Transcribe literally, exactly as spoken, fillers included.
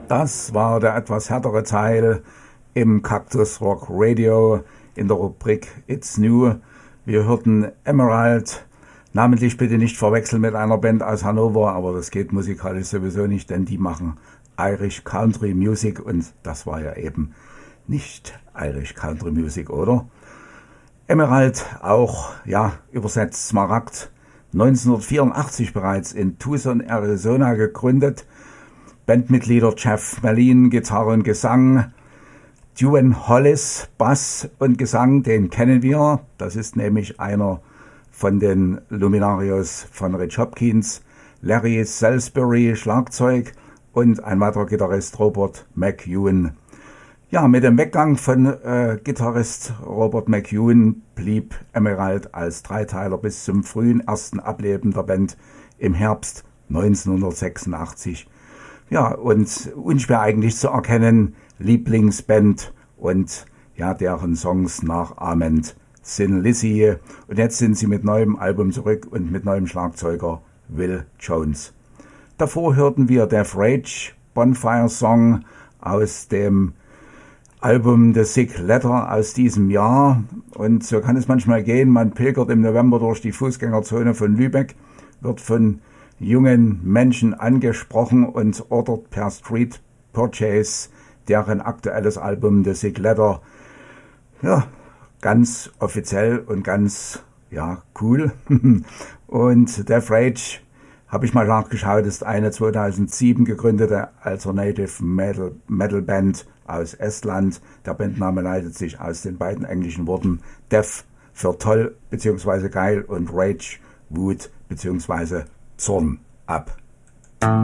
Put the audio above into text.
Das war der etwas härtere Teil im Cactus Rock Radio in der Rubrik It's New. Wir hörten Emerald, namentlich bitte nicht verwechseln mit einer Band aus Hannover, aber das geht musikalisch sowieso nicht, denn die machen Irish Country Music und das war ja eben nicht Irish Country Music, oder? Emerald, auch, ja, übersetzt Smaragd, neunzehnhundertvierundachtzig bereits in Tucson, Arizona gegründet. Bandmitglieder Jeff Malin, Gitarre und Gesang, Duane Hollis, Bass und Gesang, den kennen wir. Das ist nämlich einer von den Luminarios von Rich Hopkins. Larry Salisbury, Schlagzeug und ein weiterer Gitarrist, Robert McEwen. Ja, mit dem Weggang von äh, Gitarrist Robert McEwen blieb Emerald als Dreiteiler bis zum frühen ersten Ableben der Band im Herbst neunzehnhundertsechsundachtzig. Ja, und unschwer eigentlich zu erkennen, Lieblingsband und ja, deren Songs nachahmend Thin Lizzy. Und jetzt sind sie mit neuem Album zurück und mit neuem Schlagzeuger Will Jones. Davor hörten wir Death Rage, Bonfire Song aus dem Album The Sick Letter aus diesem Jahr. Und so kann es manchmal gehen, man pilgert im November durch die Fußgängerzone von Lübeck, wird von jungen Menschen angesprochen und ordert per Street Purchase deren aktuelles Album The Sick Letter. Ja, ganz offiziell und ganz, ja, cool. Und Death Rage, habe ich mal nachgeschaut, ist eine zweitausendsieben gegründete Alternative Metal, Metal Band aus Estland. Der Bandname leitet sich aus den beiden englischen Worten Death für toll bzw. geil und Rage, Wut bzw. Zorn ab.